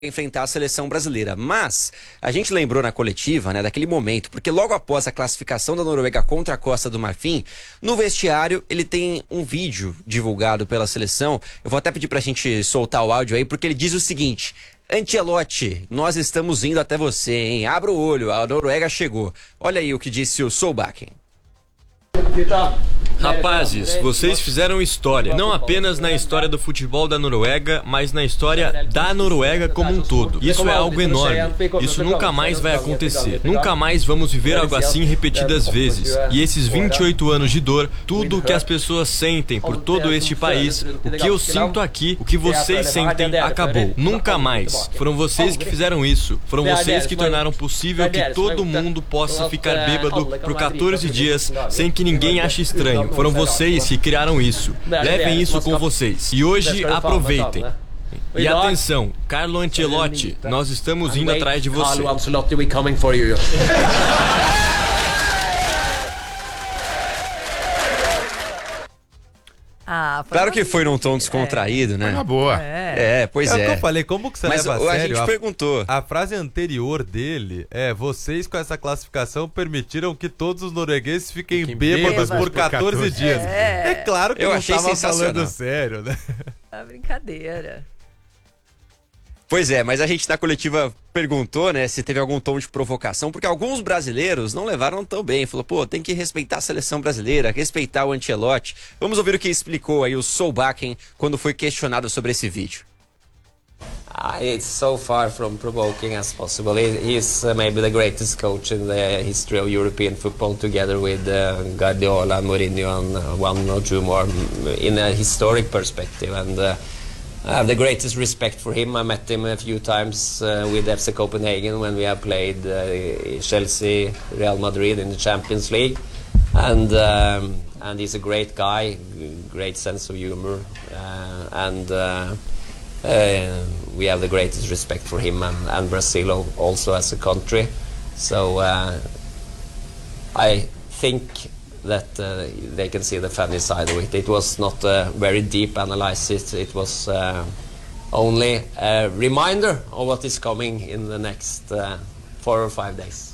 enfrentar a seleção brasileira. Mas a gente lembrou na coletiva, né, daquele momento, porque logo após a classificação da Noruega contra a Costa do Marfim, no vestiário ele tem um vídeo divulgado pela seleção. Eu vou até pedir pra gente soltar o áudio aí, porque ele diz o seguinte: Ancelotti, nós estamos indo até você, hein? Abra o olho, a Noruega chegou. Olha aí o que disse o Solbakken. Rapazes, vocês fizeram história, não apenas na história do futebol da Noruega, mas na história da Noruega como um todo. Isso é algo enorme, isso nunca mais vai acontecer. Nunca mais vamos viver algo assim repetidas vezes. E esses 28 anos de dor, tudo o que as pessoas sentem por todo este país, o que eu sinto aqui, o que vocês sentem, acabou. Nunca mais. Foram vocês que fizeram isso. Foram vocês que tornaram possível que todo mundo possa ficar bêbado por 14 dias sem que ninguém ache estranho. Foram vocês que criaram isso. Levem isso com vocês. E hoje aproveitem. E atenção, Carlo Ancelotti, nós estamos indo atrás de você. Claro que foi num tom descontraído, né? Na boa. Pois é. Eu falei, como que você leva a sério? A gente perguntou. A frase anterior dele é: vocês com essa classificação permitiram que todos os noruegueses fiquem bêbados por 14 dias. É claro que eu não achei estava sensacional. falando sério, né? É brincadeira. Pois é, mas a gente na coletiva perguntou, né, se teve algum tom de provocação, porque alguns brasileiros não levaram tão bem. Falou, pô, tem que respeitar a seleção brasileira, respeitar o Ancelotti. Vamos ouvir o que explicou aí o Solbakken quando foi questionado sobre esse vídeo. It's so far from provoking as possible. He's maybe the greatest coach in the history of European football, together with Guardiola and Mourinho and one or two more in a historic perspective. And I have the greatest respect for him. I met him a few times with FC Copenhagen when we have played Chelsea, Real Madrid in the Champions League. And he's a great guy, great sense of humor. We have the greatest respect for him and Brazil also as a country. So I think that they can see the funny side of it. It was not a very deep analysis. It was only a reminder of what is coming in the next 4 or 5 days.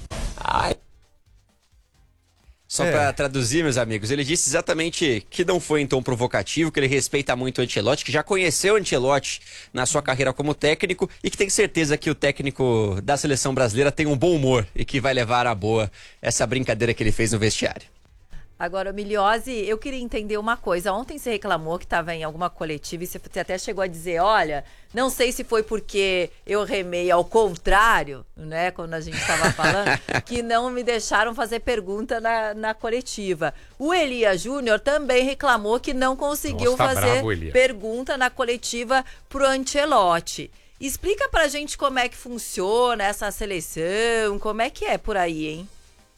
Só para traduzir, meus amigos, ele disse exatamente que não foi em tom provocativo, que ele respeita muito o Ancelotti, que já conheceu o Ancelotti na sua carreira como técnico e que tem certeza que o técnico da seleção brasileira tem um bom humor e que vai levar à boa essa brincadeira que ele fez no vestiário. Agora, Miliose, eu queria entender uma coisa. Ontem você reclamou que estava em alguma coletiva e você até chegou a dizer, olha, não sei se foi porque eu remei ao contrário, né, quando a gente estava falando, que não me deixaram fazer pergunta na coletiva. O Elia Júnior também reclamou que não conseguiu fazer pergunta na coletiva pro Ancelotti. Explica pra gente como é que funciona essa seleção, como é que é por aí, hein?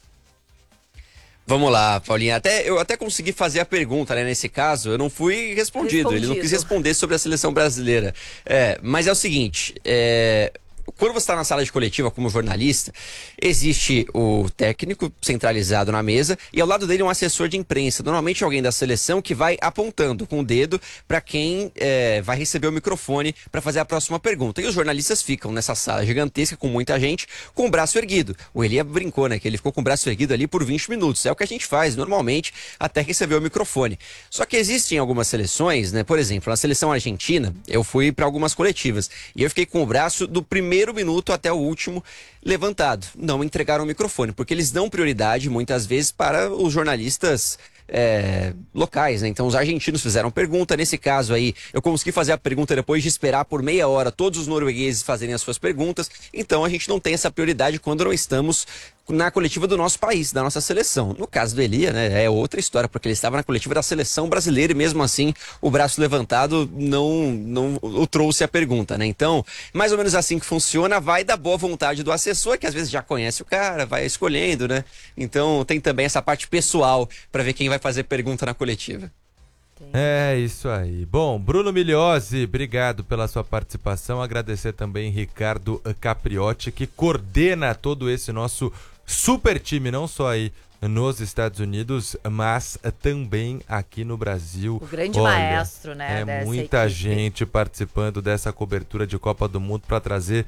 Vamos lá, Paulinha. Eu até consegui fazer a pergunta, né? Nesse caso, eu não fui respondido. Ele não quis responder sobre a seleção brasileira. Mas é o seguinte, quando você está na sala de coletiva como jornalista, existe o técnico centralizado na mesa e ao lado dele um assessor de imprensa, normalmente alguém da seleção que vai apontando com o dedo para quem vai receber o microfone para fazer a próxima pergunta. E os jornalistas ficam nessa sala gigantesca com muita gente com o braço erguido. O Elia brincou, né, que ele ficou com o braço erguido ali por 20 minutos. É o que a gente faz normalmente até receber o microfone. Só que existem algumas seleções, né, por exemplo, na seleção argentina, eu fui para algumas coletivas e eu fiquei com o braço do primeiro minuto até o último levantado. Não entregaram o microfone, porque eles dão prioridade muitas vezes para os jornalistas locais, né? Então os argentinos fizeram pergunta. Nesse caso aí, eu consegui fazer a pergunta depois de esperar por meia hora todos os noruegueses fazerem as suas perguntas. Então a gente não tem essa prioridade quando não estamos na coletiva do nosso país, da nossa seleção. No caso do Elia, né, é outra história, porque ele estava na coletiva da seleção brasileira e mesmo assim o braço levantado não o trouxe a pergunta, né? Então, mais ou menos assim que funciona, vai da boa vontade do assessor, que às vezes já conhece o cara, vai escolhendo, né? Então tem também essa parte pessoal para ver quem vai fazer pergunta na coletiva. É isso aí. Bom, Bruno Miliose, obrigado pela sua participação. Agradecer também Ricardo Capriotti, que coordena todo esse nosso super time, não só aí nos Estados Unidos, mas também aqui no Brasil. O grande maestro, né? É muita equipe. gente participando dessa cobertura de Copa do Mundo para trazer